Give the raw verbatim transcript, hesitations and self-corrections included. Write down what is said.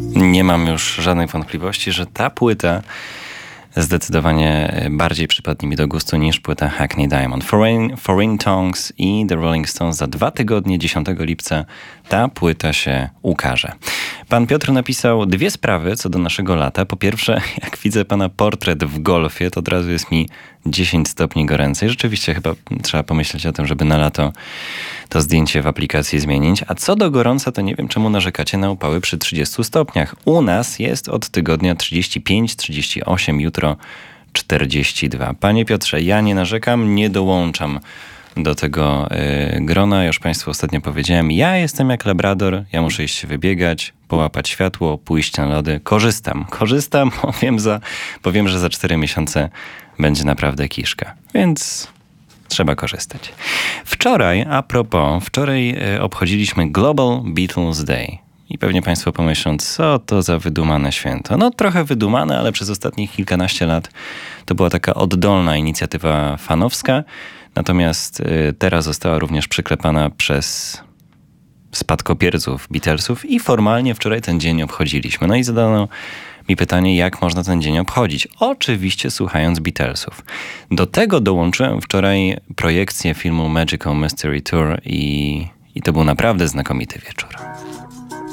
Nie mam już żadnych wątpliwości, że ta płyta zdecydowanie bardziej przypadnie mi do gustu niż płyta Hackney Diamond. Foreign, Foreign Tongues i The Rolling Stones za dwa tygodnie, dziesiątego lipca, ta płyta się ukaże. Pan Piotr napisał dwie sprawy co do naszego lata. Po pierwsze, jak widzę pana portret w golfie, to od razu jest mi dziesięć stopni goręcej. Rzeczywiście chyba trzeba pomyśleć o tym, żeby na lato to zdjęcie w aplikacji zmienić. A co do gorąca, to nie wiem, czemu narzekacie na upały przy trzydziestu stopniach. U nas jest od tygodnia trzydzieści pięć, trzydzieści osiem, jutro czterdzieści dwa. Panie Piotrze, ja nie narzekam, nie dołączam do tego yy, grona. Już państwu ostatnio powiedziałem, ja jestem jak labrador, ja muszę iść się wybiegać, połapać światło, pójść na lody. Korzystam, korzystam, bo wiem, za, bo wiem, że za cztery miesiące będzie naprawdę kiszka. Więc trzeba korzystać. Wczoraj, a propos, wczoraj y, obchodziliśmy Global Beatles Day. I pewnie państwo pomyślą, co to za wydumane święto. No trochę wydumane, ale przez ostatnich kilkanaście lat to była taka oddolna inicjatywa fanowska. Natomiast y, teraz została również przyklepana przez spadkobierców Beatlesów i formalnie wczoraj ten dzień obchodziliśmy. No i zadano mi pytanie, jak można ten dzień obchodzić. Oczywiście słuchając Beatlesów. Do tego dołączyłem wczoraj projekcję filmu Magical Mystery Tour i, i to był naprawdę znakomity wieczór.